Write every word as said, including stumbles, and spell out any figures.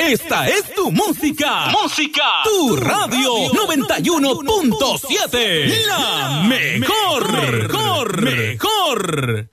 esta es tu música. Música. Tu radio noventa y uno punto siete. La mejor. Mejor. Mejor.